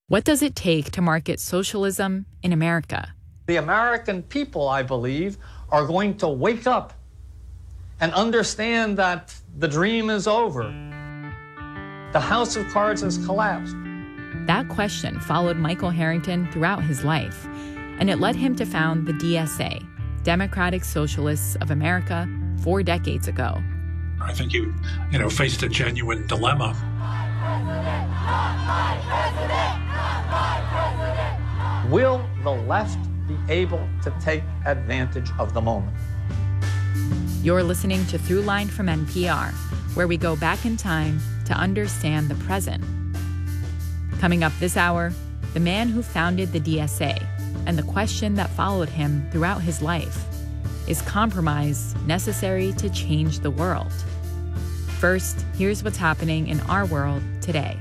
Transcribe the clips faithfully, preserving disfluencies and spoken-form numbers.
What does it take to market socialism in America? The American people, I believe, are going to wake up and understand that the dream is over. The house of cards has collapsed. That question followed Michael Harrington throughout his life, and it led him to found the D S A, Democratic Socialists of America, four decades ago. I think he, you know, faced a genuine dilemma. Will the left be able to take advantage of the moment? You're listening to Throughline from N P R, where we go back in time to understand the present. Coming up this hour, the man who founded the D S A and the question that followed him throughout his life. Is compromise necessary to change the world? First, here's what's happening in our world today.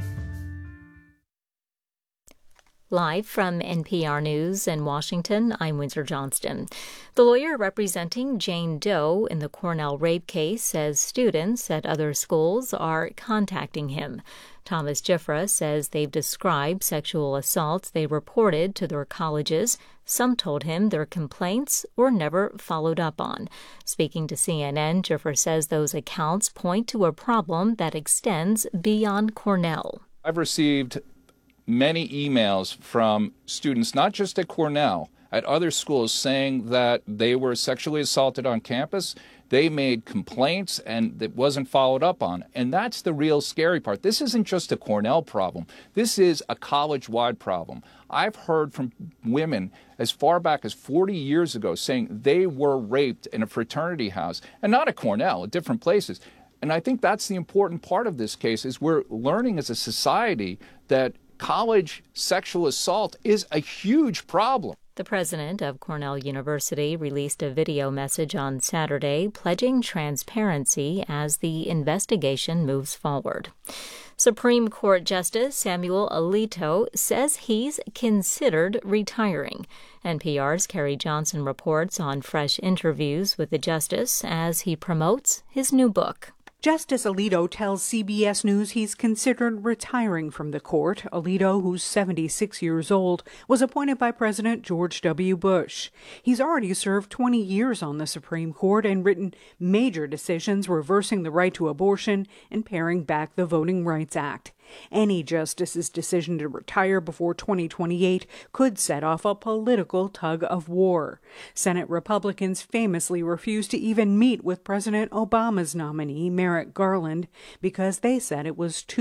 Live from N P R News in Washington, I'm Windsor Johnston. The lawyer representing Jane Doe in the Cornell rape case says students at other schools are contacting him. Thomas Giffra says they've described sexual assaults they reported to their colleges. Some told him their complaints were never followed up on. Speaking to C N N, Giffra says those accounts point to a problem that extends beyond Cornell. I've received many emails from students, not just at Cornell, at other schools, saying that they were sexually assaulted on campus. They made complaints and it wasn't followed up on. And that's the real scary part. This isn't just a Cornell problem. This is a college-wide problem. I've heard from women as far back as forty years ago saying they were raped in a fraternity house, and not at Cornell, at different places. And I think that's the important part of this case, is we're learning as a society that college sexual assault is a huge problem. The president of Cornell University released a video message on Saturday pledging transparency as the investigation moves forward. Supreme Court Justice Samuel Alito says he's considered retiring. N P R's Carrie Johnson reports on fresh interviews with the justice as he promotes his new book. Justice Alito tells C B S News he's considered retiring from the court. Alito, who's seventy-six years old, was appointed by President George W. Bush. He's already served twenty years on the Supreme Court and written major decisions reversing the right to abortion and paring back the Voting Rights Act. Any justice's decision to retire before twenty twenty-eight could set off a political tug of war. Senate Republicans famously refused to even meet with President Obama's nominee, Merrick Garland, because they said it was too